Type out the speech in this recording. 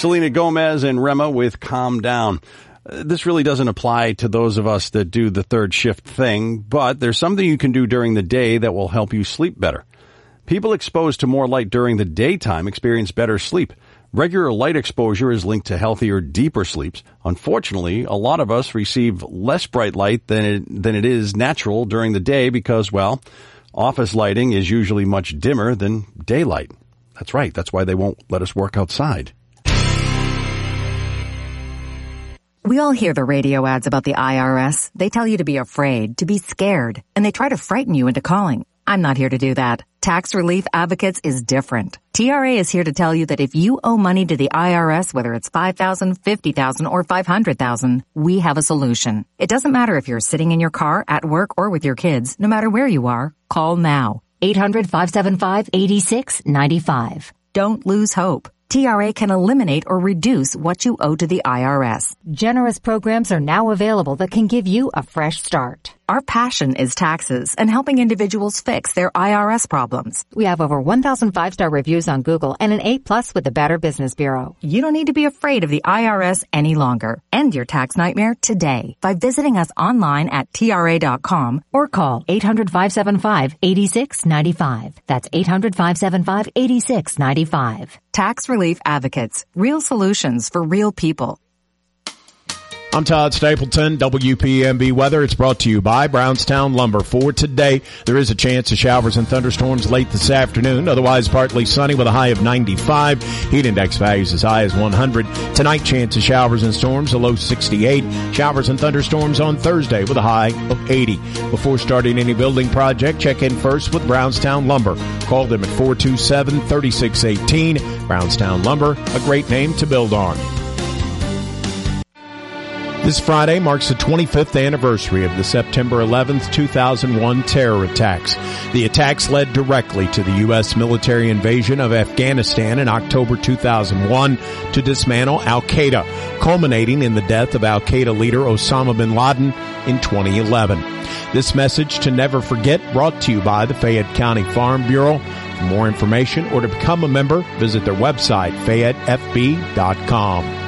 Selena Gomez and Rema with Calm Down. This really doesn't apply to those of us that do the third shift thing, but there's something you can do during the day that will help you sleep better. People exposed to more light during the daytime experience better sleep. Regular light exposure is linked to healthier, deeper sleeps. Unfortunately, a lot of us receive less bright light than it is natural during the day because, well, office lighting is usually much dimmer than daylight. That's right. That's why they won't let us work outside. We all hear the radio ads about the IRS. They tell you to be afraid, to be scared, and they try to frighten you into calling. I'm not here to do that. Tax Relief Advocates is different. TRA is here to tell you that if you owe money to the IRS, whether it's $5,000, $50,000, or $500,000, we have a solution. It doesn't matter if you're sitting in your car, at work, or with your kids. No matter where you are, call now. 800-575-8695. Don't lose hope. TRA can eliminate or reduce what you owe to the IRS. Generous programs are now available that can give you a fresh start. Our passion is taxes and helping individuals fix their IRS problems. We have over 1,000 5-star reviews on Google and an A+ with the Better Business Bureau. You don't need to be afraid of the IRS any longer. End your tax nightmare today by visiting us online at TRA.com or call 800-575-8695. That's 800-575-8695. Tax Relief Advocates. Real solutions for real people. I'm Todd Stapleton, WPMB Weather. It's brought to you by Brownstown Lumber. For today, there is a chance of showers and thunderstorms late this afternoon. Otherwise, partly sunny with a high of 95. Heat index values as high as 100. Tonight, chance of showers and storms, a low 68. Showers and thunderstorms on Thursday with a high of 80. Before starting any building project, check in first with Brownstown Lumber. Call them at 427-3618. Brownstown Lumber, a great name to build on. This Friday marks the 25th anniversary of the September 11th, 2001 terror attacks. The attacks led directly to the U.S. military invasion of Afghanistan in October 2001 to dismantle al-Qaeda, culminating in the death of al-Qaeda leader Osama bin Laden in 2011. This message to never forget brought to you by the Fayette County Farm Bureau. For more information or to become a member, visit their website, fayettefb.com.